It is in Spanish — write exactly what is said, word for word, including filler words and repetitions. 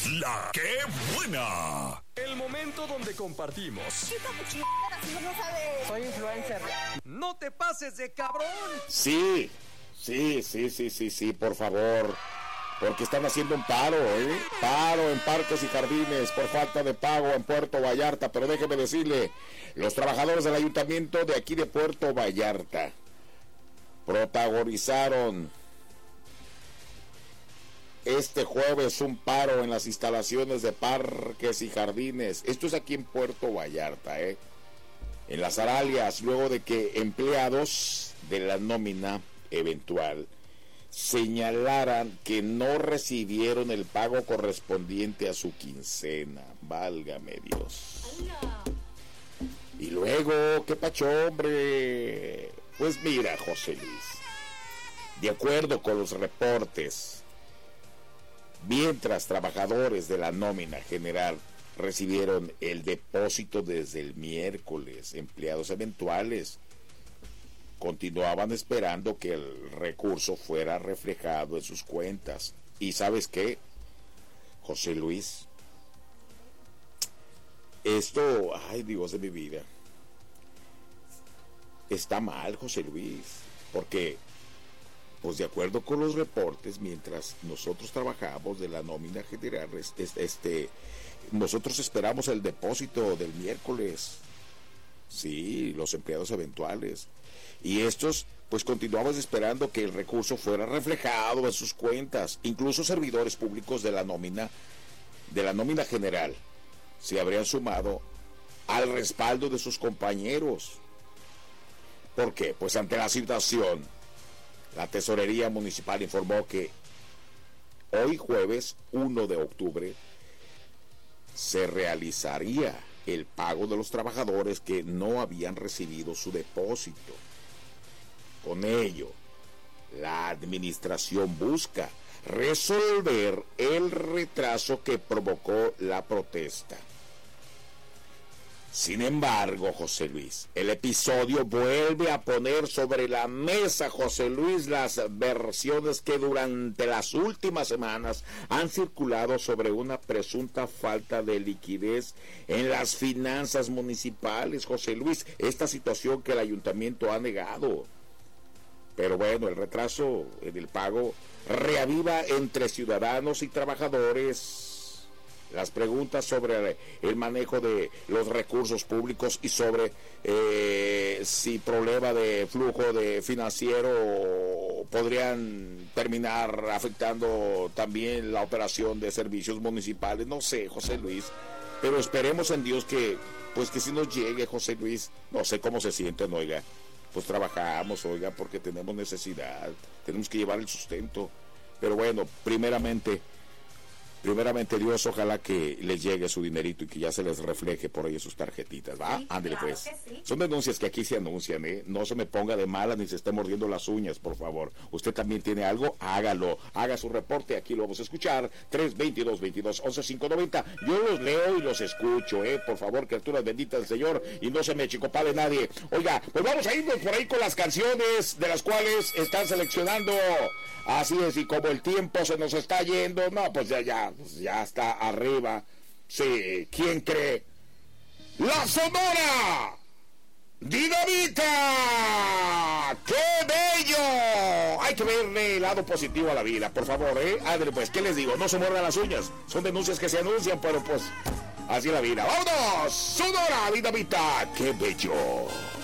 es la que buena. El momento donde compartimos. Chico, que chingada, si no sabes. Soy influencer. No te pases de cabrón. Sí, sí, sí, sí, sí, sí, por favor. Porque están haciendo un paro, ¿eh? Paro en parques y jardines por falta de pago en Puerto Vallarta. Pero déjeme decirle, los trabajadores del ayuntamiento de aquí de Puerto Vallarta protagonizaron este jueves un paro en las instalaciones de parques y jardines. Esto es aquí en Puerto Vallarta, ¿eh? En las Aralias, luego de que empleados de la nómina eventual señalaran que no recibieron el pago correspondiente a su quincena. Válgame Dios. Y luego, ¿qué pacho, hombre? Pues mira, José Luis, de acuerdo con los reportes, mientras trabajadores de la nómina general recibieron el depósito desde el miércoles, empleados eventuales continuaban esperando que el recurso fuera reflejado en sus cuentas. ¿Y sabes qué, José Luis? Esto, ay Dios de mi vida, está mal, José Luis, porque pues de acuerdo con los reportes, mientras nosotros trabajamos de la nómina general, este, este, nosotros esperamos el depósito del miércoles. Sí, los empleados eventuales. Y estos, pues continuamos esperando que el recurso fuera reflejado en sus cuentas. Incluso servidores públicos de la nómina, de la nómina general, se habrían sumado al respaldo de sus compañeros. ¿Por qué? Pues ante la situación, la Tesorería Municipal informó que hoy jueves uno de octubre se realizaría el pago de los trabajadores que no habían recibido su depósito. Con ello, la administración busca resolver el retraso que provocó la protesta. Sin embargo, José Luis, el episodio vuelve a poner sobre la mesa, José Luis, las versiones que durante las últimas semanas han circulado sobre una presunta falta de liquidez en las finanzas municipales, José Luis, esta situación que el ayuntamiento ha negado. Pero bueno, el retraso en el pago reaviva entre ciudadanos y trabajadores las preguntas sobre el manejo de los recursos públicos y sobre eh, si problema de flujo de financiero podrían terminar afectando también la operación de servicios municipales. No sé, José Luis, pero esperemos en Dios que pues que si nos llegue, José Luis. No sé cómo se sienten, oiga, pues trabajamos, oiga, porque tenemos necesidad, tenemos que llevar el sustento, pero bueno, primeramente Primeramente Dios, ojalá que les llegue su dinerito y que ya se les refleje por ahí sus tarjetitas, ¿va? Sí, ándale claro, pues. Sí. Son denuncias que aquí se anuncian, ¿eh? No se me ponga de malas ni se esté mordiendo las uñas, por favor. Usted también tiene algo, hágalo. Haga su reporte, aquí lo vamos a escuchar. tres veintidós, veintidós, once, cinco noventa. Yo los leo y los escucho, ¿eh? Por favor, criaturas benditas del Señor, y no se me chicopale nadie. Oiga, pues vamos a irnos por ahí con las canciones de las cuales están seleccionando. Así es, y como el tiempo se nos está yendo, no, pues ya, ya, pues ya está arriba. Sí, ¿quién cree? ¡La Sonora Dinamita! ¡Qué bello! Hay que verle el lado positivo a la vida, por favor, ¿eh? Ándale, pues, ¿qué les digo? No se muerdan las uñas. Son denuncias que se anuncian, pero pues, así es la vida. ¡Vámonos! ¡Sonora Dinamita! ¡Qué bello!